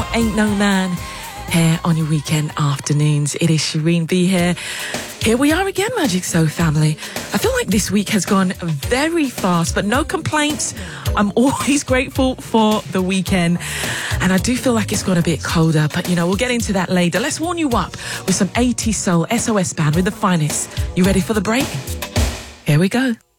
more Ain't No Man here on your weekend afternoons. It is Shireen B here. Here we are again, Magic Soul family. I feel like this week has gone very fast, but no complaints. I'm always grateful for the weekend. And I do feel like it's got a bit colder, but we'll get into that later. Let's warm you up with some 80s soul SOS Band with the finest. You ready for the break? Here we go.